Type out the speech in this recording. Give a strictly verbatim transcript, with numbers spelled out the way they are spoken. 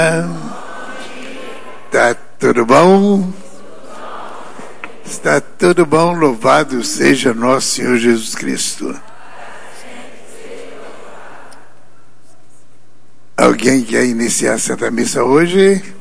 Tá tudo bom? Está tudo bom, louvado seja nosso Senhor Jesus Cristo. Alguém quer iniciar a Santa Missa hoje?